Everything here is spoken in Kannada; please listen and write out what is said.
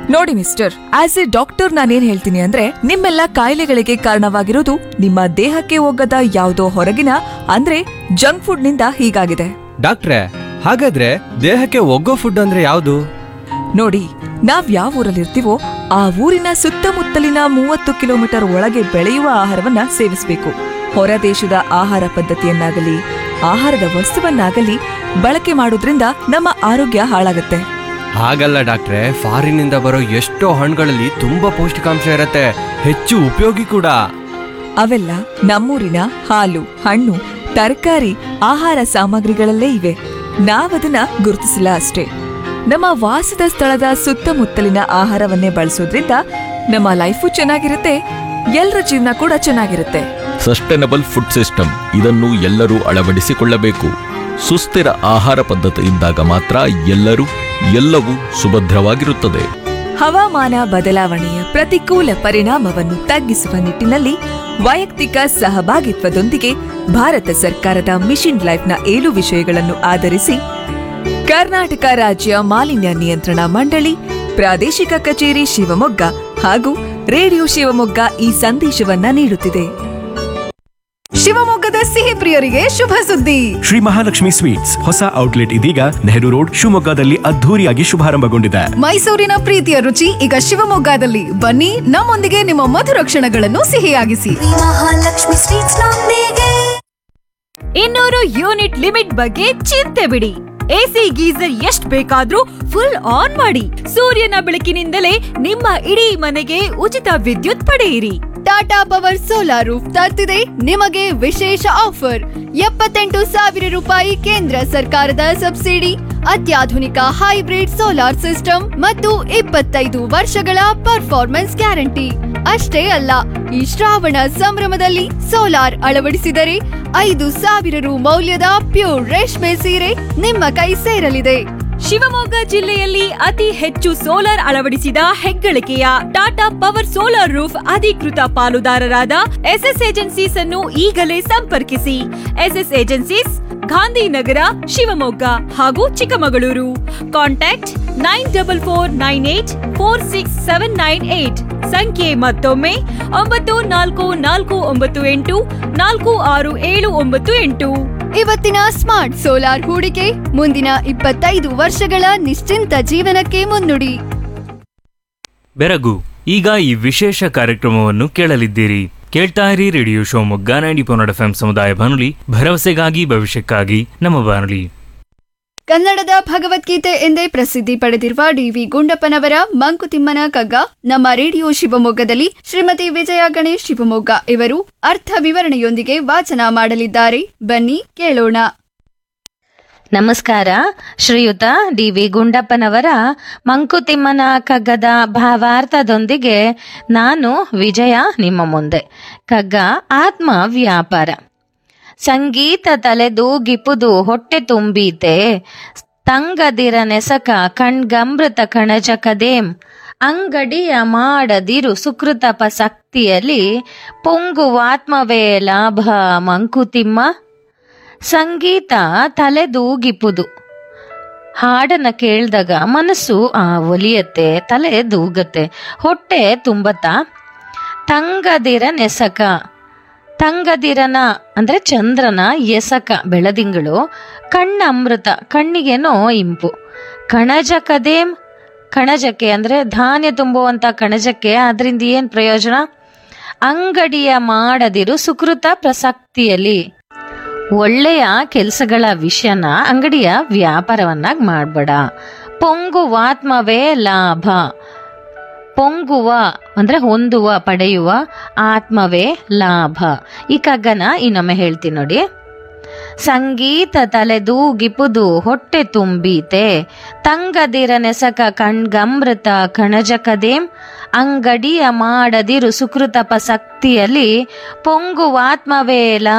ನೋಡಿ ಮಿಸ್ಟರ್, ಆಸ್ ಎ ಡಾಕ್ಟರ್ ನಾನೇನ್ ಹೇಳ್ತೀನಿ ಅಂದ್ರೆ, ನಿಮ್ಮೆಲ್ಲ ಕಾಯಿಲೆಗಳಿಗೆ ಕಾರಣವಾಗಿರೋದು ನಿಮ್ಮ ದೇಹಕ್ಕೆ ಹೋಗದ ಯಾವುದೋ ಹೊರಗಿನ ಅಂದ್ರೆ ಜಂಕ್ ಫುಡ್ ನಿಂದ ಹೀಗಾಗಿದೆ. ಡಾಕ್ಟ್ರೆ, ಹಾಗಾದ್ರೆ ದೇಹಕ್ಕೆ ಒಗ್ಗೋ ಫುಡ್ ಅಂದ್ರೆ ಯಾವುದು? ನೋಡಿ, ನಾವ್ ಯಾವ ಊರಲ್ಲಿರ್ತೀವೋ ಆ ಊರಿನ ಸುತ್ತಮುತ್ತಲಿನ 30 ಕಿಲೋಮೀಟರ್ ಒಳಗೆ ಬೆಳೆಯುವ ಆಹಾರವನ್ನ ಸೇವಿಸಬೇಕು. ಹೊರ ದೇಶದ ಆಹಾರ ಪದ್ಧತಿಯನ್ನಾಗಲಿ ಆಹಾರದ ವಸ್ತುವನ್ನಾಗಲಿ ಬಳಕೆ ಮಾಡೋದ್ರಿಂದ ನಮ್ಮ ಆರೋಗ್ಯ ಹಾಳಾಗುತ್ತೆ. ಹಾಗಲ್ಲ ಡಾಕ್ಟ್ರೆ, ಫಾರಿನಿಂದ ಬರೋ ಎಷ್ಟೋ ಹಣ್ಣುಗಳಲ್ಲಿ ತುಂಬಾ ಪೌಷ್ಟಿಕಾಂಶ ಇರತ್ತೆ, ಹೆಚ್ಚು ಉಪಯೋಗಿ ಕೂಡ. ಅವೆಲ್ಲ ನಮ್ಮೂರಿನ ಹಾಲು, ಹಣ್ಣು, ತರಕಾರಿ, ಆಹಾರ ಸಾಮಗ್ರಿಗಳಲ್ಲೇ ಇವೆ. ನಾವದನ್ನ ಗುರುತಿಸಿಲ್ಲ ಅಷ್ಟೇ. ನಮ್ಮ ವಾಸದ ಸ್ಥಳದ ಸುತ್ತಮುತ್ತಲಿನ ಆಹಾರವನ್ನೇ ಬಳಸೋದ್ರಿಂದ ನಮ್ಮ ಲೈಫು ಚೆನ್ನಾಗಿರುತ್ತೆ, ಎಲ್ಲರ ಜೀವನ ಕೂಡ ಚೆನ್ನಾಗಿರುತ್ತೆ. ಸಸ್ಟೈನಬಲ್ ಫುಡ್ ಸಿಸ್ಟಮ್, ಇದನ್ನು ಎಲ್ಲರೂ ಅಳವಡಿಸಿಕೊಳ್ಳಬೇಕು. ಸುಸ್ಥಿರ ಆಹಾರ ಪದ್ಧತಿ ಇದ್ದಾಗ ಮಾತ್ರ ಎಲ್ಲವೂ ಸುಭದ್ರವಾಗಿರುತ್ತದೆ. ಹವಾಮಾನ ಬದಲಾವಣೆಯ ಪ್ರತಿಕೂಲ ಪರಿಣಾಮವನ್ನು ತಗ್ಗಿಸುವ ನಿಟ್ಟಿನಲ್ಲಿ ವೈಯಕ್ತಿಕ ಸಹಭಾಗಿತ್ವದೊಂದಿಗೆ ಭಾರತ ಸರ್ಕಾರದ ಮಿಷನ್ ಲೈಫ್ನ 7 ವಿಷಯಗಳನ್ನು ಆಧರಿಸಿ ಕರ್ನಾಟಕ ರಾಜ್ಯ ಮಾಲಿನ್ಯ ನಿಯಂತ್ರಣ ಮಂಡಳಿ, ಪ್ರಾದೇಶಿಕ ಕಚೇರಿ ಶಿವಮೊಗ್ಗ ಹಾಗೂ ರೇಡಿಯೋ ಶಿವಮೊಗ್ಗ ಈ ಸಂದೇಶವನ್ನ ನೀಡುತ್ತಿದೆ. ಶಿವಮೊಗ್ಗದ ಸಿಹಿ ಪ್ರಿಯರಿಗೆ ಶುಭ ಸುದ್ದಿ. ಶ್ರೀ ಮಹಾಲಕ್ಷ್ಮಿ ಸ್ವೀಟ್ಸ್ ಹೊಸ ಔಟ್ಲೆಟ್ ಇದೀಗ ನೆಹರು ರೋಡ್ ಶಿವಮೊಗ್ಗದಲ್ಲಿ ಅದ್ಧೂರಿಯಾಗಿ ಶುಭಾರಂಭಗೊಂಡಿದೆ. ಮೈಸೂರಿನ ಪ್ರೀತಿಯ ರುಚಿ ಈಗ ಶಿವಮೊಗ್ಗದಲ್ಲಿ. ಬನ್ನಿ, ನಮ್ಮೊಂದಿಗೆ ನಿಮ್ಮ ಮಧುರ ಕ್ಷಣಗಳನ್ನು ಸಿಹಿಯಾಗಿಸಿ. ಮಹಾಲಕ್ಷ್ಮಿ ಸ್ವೀಟ್ಸ್ ನೊಂದಿಗೆ 200 ಯೂನಿಟ್ ಲಿಮಿಟ್ ಬಗ್ಗೆ ಚಿಂತೆ ಬಿಡಿ. ಎಸಿ ಗೀಸರ್ ಎಷ್ಟ್ ಬೇಕಾದ್ರೂ ಫುಲ್ ಆನ್ ಮಾಡಿ. ಸೂರ್ಯನ ಬೆಳಕಿನಿಂದಲೇ ನಿಮ್ಮ ಇಡೀ ಮನೆಗೆ ಉಚಿತ ವಿದ್ಯುತ್ ಪಡೆಯಿರಿ. ಟಾಟಾ ಪವರ್ ಸೋಲಾರ್ ರೂಫ್ ತರ್ತಿದೆ ನಿಮಗೆ ವಿಶೇಷ ಆಫರ್. 78,000 ರೂಪಾಯಿ ಕೇಂದ್ರ ಸರ್ಕಾರದ ಸಬ್ಸಿಡಿ, ಅತ್ಯಾಧುನಿಕ ಹೈಬ್ರಿಡ್ ಸೋಲಾರ್ ಸಿಸ್ಟಮ್ ಮತ್ತು 25 ವರ್ಷಗಳ ಪರ್ಫಾರ್ಮೆನ್ಸ್ ಗ್ಯಾರಂಟಿ. ಅಷ್ಟೇ ಅಲ್ಲ, ಈ ಶ್ರಾವಣ ಸಂಭ್ರಮದಲ್ಲಿ ಸೋಲಾರ್ ಅಳವಡಿಸಿದರೆ 5,000 ರು ಮೌಲ್ಯದ ಪ್ಯೂರ್ ರೇಷ್ಮೆ ಸೀರೆ ನಿಮ್ಮ ಕೈ ಸೇರಲಿದೆ. ಶಿವಮೊಗ್ಗ ಜಿಲ್ಲೆಯಲ್ಲಿ ಅತಿ ಹೆಚ್ಚು ಸೋಲಾರ್ ಅಳವಡಿಸಿದ ಹೆಗ್ಗಳಿಕೆಯ ಟಾಟಾ ಪವರ್ ಸೋಲಾರ್ ರೂಫ್ ಅಧಿಕೃತ ಪಾಲುದಾರರಾದ ಎಸ್ಎಸ್ ಏಜೆನ್ಸೀಸ್ ಅನ್ನು ಈಗಲೇ ಸಂಪರ್ಕಿಸಿ. ಎಸ್ಎಸ್ ಏಜೆನ್ಸೀಸ್, ಗಾಂಧಿನಗರ, ಶಿವಮೊಗ್ಗ ಹಾಗೂ ಚಿಕ್ಕಮಗಳೂರು. ಕಾಂಟ್ಯಾಕ್ಟ್ 9449846798. ಸಂಖ್ಯೆ ಮತ್ತೊಮ್ಮೆ 9449846798. ಇವತ್ತಿನ ಸ್ಮಾರ್ಟ್ ಸೋಲಾರ್ ಹೂಡಿಕೆ ಮುಂದಿನ 25 ವರ್ಷಗಳ ನಿಶ್ಚಿಂತ ಜೀವನಕ್ಕೆ ಮುನ್ನುಡಿ. ಬೆರಗು, ಈಗ ಈ ವಿಶೇಷ ಕಾರ್ಯಕ್ರಮವನ್ನು ಕೇಳಲಿದ್ದೀರಿ. ಕೇಳ್ತಾ ಇರಿ ರೇಡಿಯೋ ಶಿವಮೊಗ್ಗ 90.4 FM ಸಮುದಾಯ ಬಾನುಲಿ, ಭರವಸೆಗಾಗಿ ಭವಿಷ್ಯಕ್ಕಾಗಿ ನಮ್ಮ ಬಾನುಲಿ. ಕನ್ನಡದ ಭಗವದ್ಗೀತೆ ಎಂದೇ ಪ್ರಸಿದ್ಧಿ ಪಡೆದಿರುವ ಡಿ.ವಿ. ಗುಂಡಪ್ಪನವರ ಮಂಕುತಿಮ್ಮನ ಕಗ್ಗ ನಮ್ಮ ರೇಡಿಯೋ ಶಿವಮೊಗ್ಗದಲ್ಲಿ ಶ್ರೀಮತಿ ವಿಜಯ ಗಣೇಶ್ ಶಿವಮೊಗ್ಗ ಇವರು ಅರ್ಥ ವಿವರಣೆಯೊಂದಿಗೆ ವಾಚನ ಮಾಡಲಿದ್ದಾರೆ. ಬನ್ನಿ ಕೇಳೋಣ. ನಮಸ್ಕಾರ. ಶ್ರೀಯುತ ಡಿ.ವಿ. ಗುಂಡಪ್ಪನವರ ಮಂಕುತಿಮ್ಮನ ಕಗ್ಗದ ಭಾವಾರ್ಥದೊಂದಿಗೆ ನಾನು ವಿಜಯ ನಿಮ್ಮ ಮುಂದೆ. ಕಗ್ಗ ಆತ್ಮ ವ್ಯಾಪಾರ. ಸಂಗೀತ ತಲೆದೂಗಿಪುದು ಹೊಟ್ಟೆ ತುಂಬೀತೆ, ತಂಗದಿರ ನೆಸಕ ಕಣ್ಗಮೃತ ಕಣಜಕದೇಂ, ಅಂಗಡಿಯ ಮಾಡದಿರು ಸುಕೃತಪ ಶಕ್ತಿಯಲ್ಲಿ ಪೊಂಗುವಾತ್ಮವೇ ಲಾಭ ಮಂಕುತಿಮ್ಮ. ಸಂಗೀತ ತಲೆದೂಗಿಪುದು, ಹಾಡನ್ನ ಕೇಳಿದಾಗ ಮನಸ್ಸು ಒಲಿಯತ್ತೆ, ತಲೆ ದೂಗತ್ತೆ, ಹೊಟ್ಟೆ ತುಂಬತ್ತಾ. ತಂಗದಿರ ನೆಸಕ, ತಂಗದಿರನ ಅಂದ್ರೆ ಚಂದ್ರನ, ಎಸಕ ಬೆಳದಿಂಗಳು, ಕಣ್ಣ ಅಮೃತ ಕಣ್ಣಿಗೇನೋ ಇಂಪು. ಕಣಜಕದೇಂ, ಕಣಜಕ್ಕೆ ಅಂದ್ರೆ ಧಾನ್ಯ ತುಂಬುವಂತ ಕಣಜಕ್ಕೆ ಅದರಿಂದ ಏನ್ ಪ್ರಯೋಜನ? ಅಂಗಡಿಯ ಮಾಡದಿರು ಸುಕೃತ ಪ್ರಸಕ್ತಿಯಲ್ಲಿ, ಒಳ್ಳೆಯ ಕೆಲಸಗಳ ವಿಷಯನ ಅಂಗಡಿಯ ವ್ಯಾಪಾರವನ್ನಾಗಿ ಮಾಡಬೇಡ. ಪೊಂಗುವಾತ್ಮವೇ ಲಾಭ, ಪೊಂಗುವ ಅಂದ್ರೆ ಹೊಂದುವ, ಪಡೆಯುವ, ಆತ್ಮವೇ ಲಾಭ. ಈ ಕಗ್ಗನ ಇನ್ನೊಮ್ಮೆ ಹೇಳ್ತೀನಿ ನೋಡಿ. ಸಂಗೀತ ತಲೆದೂಗಿಪುದು ಹೊಟ್ಟೆ ತುಂಬೀತೆ, ತಂಗದಿರ ನೆಸಕ ಕಣ್ಗಮೃತ ಕಣಜಕದೇಂ, ಅಂಗಡಿಯ ಮಾಡದಿರು ಸುಕೃತಪ ಶಕ್ತಿಯಲ್ಲಿ ಪೊಂಗುವಾತ್ಮವೇ ಲಾಭ